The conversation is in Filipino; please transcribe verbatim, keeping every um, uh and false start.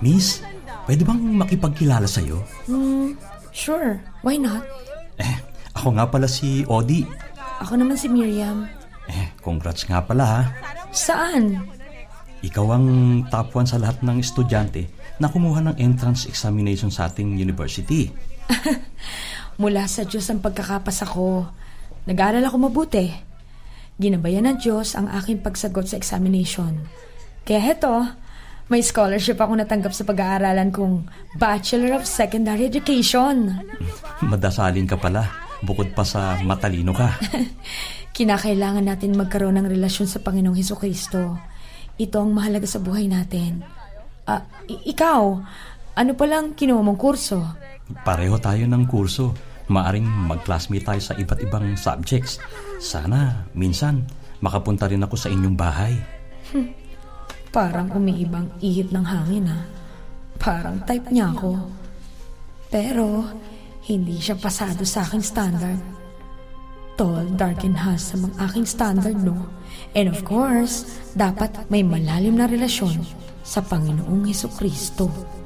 Miss, pwede bang makipagkilala sa'yo? Hmm, sure. Why not? Eh, ako nga pala si Odi. Ako naman si Miriam. Eh, congrats nga pala ha. Saan? Ikaw ang top one sa lahat ng estudyante na kumuha ng entrance examination sa ating university. Mula sa Diyos ang pagkakapasa ko. Nag-aaral ako mabuti. Ginabayan ng Diyos ang aking pagsagot sa examination. Kaya heto, may scholarship ako natanggap sa pag-aaralan kong Bachelor of Secondary Education. Madasalin ka pala, bukod pa sa matalino ka. Kinakailangan natin magkaroon ng relasyon sa Panginoong Hesukristo. Ito ang mahalaga sa buhay natin. Ah, i- ikaw, ano palang kinuha mong kurso? Pareho tayo ng kurso. Maaring mag-classmate tayo sa iba't ibang subjects. Sana, minsan, makapunta rin ako sa inyong bahay. Hmm. Parang umiibang ihip ng hangin ha. Parang type niya ako. Pero, hindi siya pasado sa aking standard. Tall, dark, and handsome ang aking standard, no? And of course, dapat may malalim na relasyon sa Panginoong Hesukristo.